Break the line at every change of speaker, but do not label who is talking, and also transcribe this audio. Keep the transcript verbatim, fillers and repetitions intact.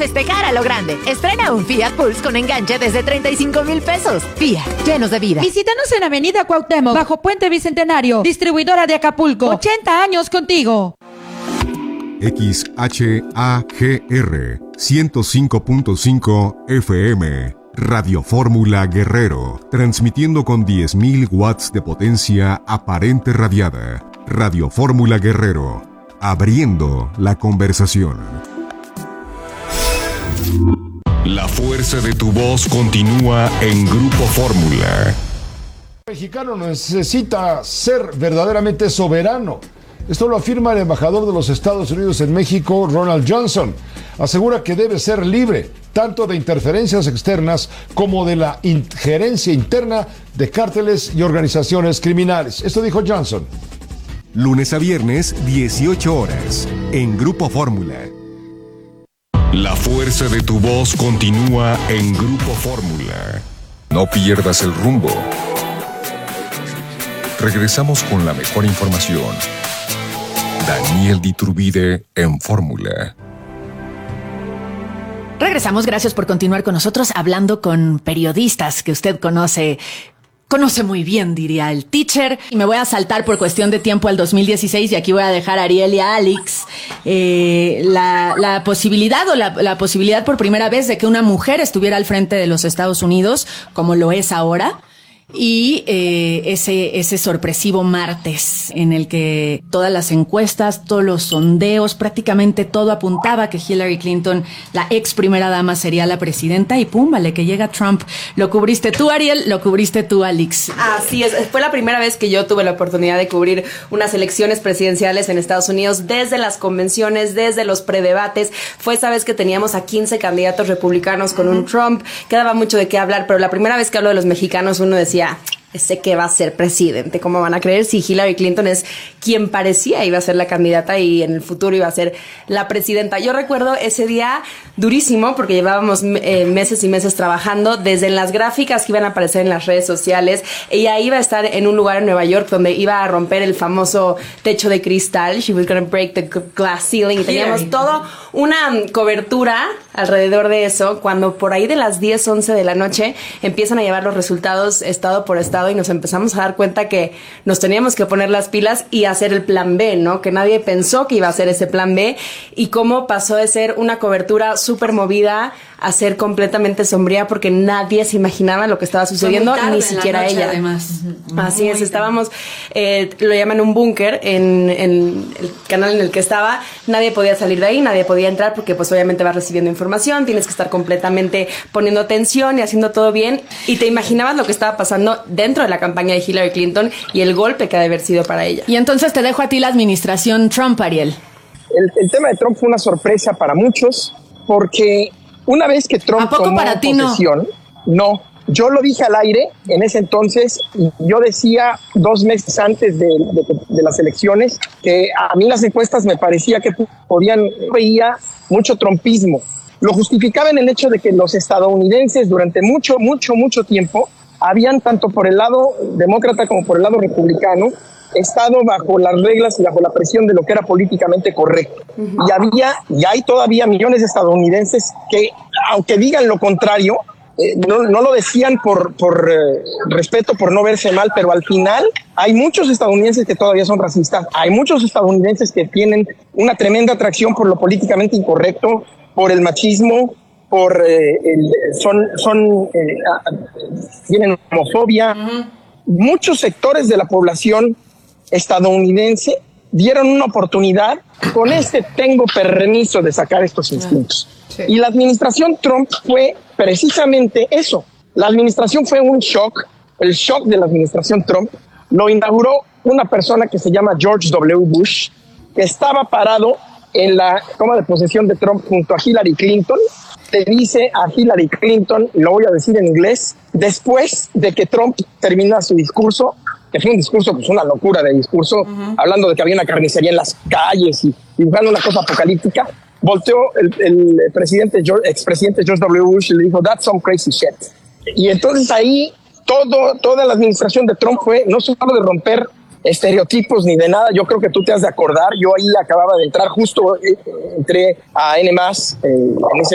festejar a lo grande. Estrena un Fiat Pulse con enganche desde treinta y cinco mil pesos. Fiat, llenos de vida.
Visítanos en Avenida Cuauhtémoc, bajo Puente Bicentenario. Distribuidora de Acapulco. ochenta años contigo.
X H A G R ciento cinco punto cinco F M. Radio Fórmula Guerrero, transmitiendo con diez mil watts de potencia aparente radiada. Radio Fórmula Guerrero, abriendo la conversación.
La fuerza de tu voz continúa en Grupo Fórmula.
El mexicano necesita ser verdaderamente soberano. Esto lo afirma el embajador de los Estados Unidos en México, Ronald Johnson. Asegura que debe ser libre, tanto de interferencias externas como de la injerencia interna de cárteles y organizaciones criminales. Esto dijo Johnson.
Lunes a viernes, dieciocho horas, en Grupo Fórmula.
La fuerza de tu voz continúa en Grupo Fórmula. No pierdas el rumbo. Regresamos con la mejor información. Daniel Diturbide en Fórmula.
Regresamos, gracias por continuar con nosotros hablando con periodistas que usted conoce. Conoce muy bien, diría el teacher. Y me voy a saltar por cuestión de tiempo al dos mil dieciséis y aquí voy a dejar a Ariel y a Alex eh, la, la posibilidad o la, la posibilidad por primera vez de que una mujer estuviera al frente de los Estados Unidos, como lo es ahora. Y eh, ese ese sorpresivo martes en el que todas las encuestas, todos los sondeos, prácticamente todo apuntaba que Hillary Clinton, la ex primera dama, sería la presidenta y pum, vale, que llega Trump. Lo cubriste tú, Ariel, lo cubriste tú, Alex.
Así es, fue la primera vez que yo tuve la oportunidad de cubrir unas elecciones presidenciales en Estados Unidos, desde las convenciones, desde los predebates. Fue esa vez que teníamos a quince candidatos republicanos con un Trump, quedaba mucho de qué hablar, pero la primera vez que hablo de los mexicanos uno decía, ese que va a ser presidente, ¿cómo van a creer si Hillary Clinton es quien parecía iba a ser la candidata y en el futuro iba a ser la presidenta? Yo recuerdo ese día durísimo porque llevábamos eh, meses y meses trabajando desde en las gráficas que iban a aparecer en las redes sociales. Ella iba a estar en un lugar en Nueva York donde iba a romper el famoso techo de cristal. She was gonna break the glass ceiling. Y teníamos todo una cobertura alrededor de eso cuando por ahí de las diez, once de la noche empiezan a llevar los resultados estado por estado y nos empezamos a dar cuenta que nos teníamos que poner las pilas y hacer el plan B, ¿no? Que nadie pensó que iba a ser ese plan B y cómo pasó de ser una cobertura súper movida a ser completamente sombría porque nadie se imaginaba lo que estaba sucediendo, ni siquiera ella.
Además.
Así es, estábamos, eh, lo llaman un búnker en, en el canal en el que estaba, nadie podía salir de ahí, nadie podía entrar porque pues obviamente vas recibiendo información, tienes que estar completamente poniendo atención y haciendo todo bien y te imaginabas lo que estaba pasando dentro de la campaña de Hillary Clinton y el golpe que ha de haber sido para ella.
Y entonces te dejo a ti la administración Trump, Ariel.
El, el tema de Trump fue una sorpresa para muchos porque una vez que Trump
¿A poco
tomó
para ti
posesión, no? no, yo lo dije al aire en ese entonces y yo decía dos meses antes de, de, de las elecciones que a mí las encuestas me parecía que podían, veía mucho trumpismo. Lo justificaba en el hecho de que los estadounidenses durante mucho, mucho, mucho tiempo habían, tanto por el lado demócrata como por el lado republicano, estado bajo las reglas y bajo la presión de lo que era políticamente correcto. Uh-huh. Y había, y hay todavía millones de estadounidenses que, aunque digan lo contrario, eh, no, no lo decían por, por eh, respeto, por no verse mal, pero al final hay muchos estadounidenses que todavía son racistas, hay muchos estadounidenses que tienen una tremenda atracción por lo políticamente incorrecto, por el machismo, por eh, el, son, son eh, tienen homofobia. Uh-huh. Muchos sectores de la población estadounidense dieron una oportunidad con este tengo permiso de sacar estos instintos. Sí. Y la administración Trump fue precisamente eso. La administración fue un shock, el shock de la administración Trump lo inauguró una persona que se llama George W. Bush, que estaba parado en la toma de posesión de Trump junto a Hillary Clinton. Le dice a Hillary Clinton, lo voy a decir en inglés, después de que Trump termina su discurso, que fue un discurso, pues una locura de discurso, uh-huh. hablando de que había una carnicería en las calles y dibujando una cosa apocalíptica, volteó el, el presidente, George, expresidente George W. Bush y le dijo, that's some crazy shit. Y entonces ahí todo, toda la administración de Trump fue no solo de romper estereotipos ni de nada, yo creo que tú te has de acordar, yo ahí acababa de entrar, justo eh, entré a N más, eh, en ese